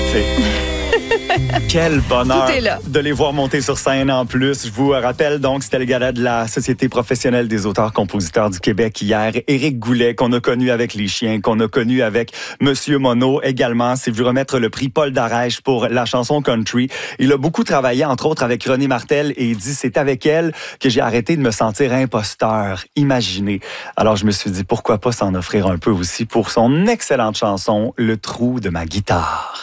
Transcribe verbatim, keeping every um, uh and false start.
sais. Quel bonheur Tout est là. de les voir monter sur scène en plus. Je vous rappelle donc, c'était le gala de la Société professionnelle des auteurs-compositeurs du Québec hier. Éric Goulet, qu'on a connu avec Les Chiens, qu'on a connu avec Monsieur Monod également. C'est vu remettre le prix Paul Darèche pour la chanson country. Il a beaucoup travaillé, entre autres, avec René Martel et il dit, c'est avec elle que j'ai arrêté de me sentir imposteur. Imaginez. Alors, je me suis dit, pourquoi pas s'en offrir un peu aussi pour son excellente chanson, Le trou de ma guitare.